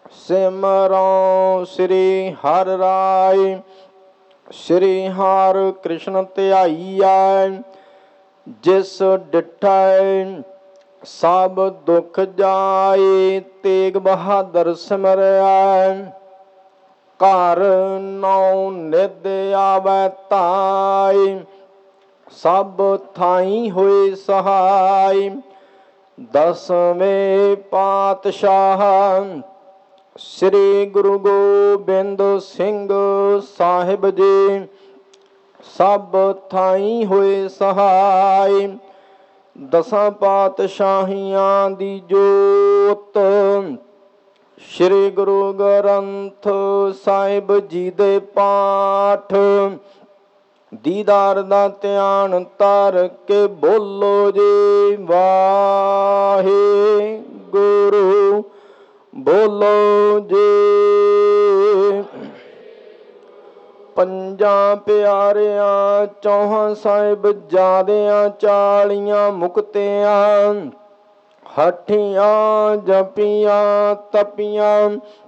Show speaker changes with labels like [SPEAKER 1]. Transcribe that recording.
[SPEAKER 1] ਸਿਮਰੋ ਸ੍ਰੀ ਹਰਿ ਰਾਇ। ਸ੍ਰੀ ਹਰਿ ਕ੍ਰਿਸ਼ਨ ਧਿਆਈਐ। ਜਿਸ ਡਿਠੈ ਸਭ ਦੁਖ ਜਾਏ। ਤੇਗ ਬਹਾਦਰ ਸਿਮਰੈ ਘਰ ਨੌ ਨਿਧ ਆਵੈ ਧਾਇ। ਸਭ ਥਾਈ ਹੋਏ ਸਹਾਈ। ਦਸਵੇਂ ਪਾਤਸ਼ਾਹ ਸ੍ਰੀ ਗੁਰੂ ਗੋਬਿੰਦ ਸਿੰਘ ਸਾਹਿਬ ਜੀ ਸਭ ਥਾਈ ਹੋਏ ਸਹਾਈ। ਦਸਾਂ ਪਾਤਸ਼ਾਹੀਆਂ ਦੀ ਜੋਤ ਸ੍ਰੀ ਗੁਰੂ ਗ੍ਰੰਥ ਸਾਹਿਬ ਜੀ ਦੇ ਪਾਠ ਦੀਦਾਰ ਦਾ ਧਿਆਨ ਧਰ ਕੇ ਬੋਲੋ ਜੀ ਵਾਹਿਗੁਰੂ। ਬੋਲੋ ਜੀ। ਪੰਜਾਂ ਪਿਆਰਿਆਂ ਚੌਹਾਂ ਸਾਹਿਬਜ਼ਾਦਿਆਂ 40 ਮੁਕਤਿਆਂ ਹਠੀਆਂ ਜਪੀਆਂ ਤਪੀਆਂ